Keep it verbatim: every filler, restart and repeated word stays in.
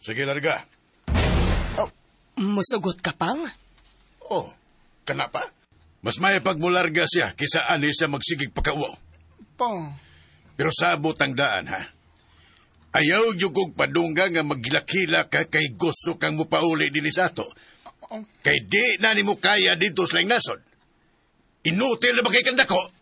Sige, larga. Oh, musugot ka pang? Oh, kana pa? Mas may pagmularga siya kisa ani siya magsigig pagkauaw. Pang. Pero sabot ang daan, ha? Ayaw yung kong padungga nga maghilak-hila ka kay gusto kang mupauli din sa ato. Kay di na ni mo kaya dito sa lang nasod. Inutil na ba kay kandako?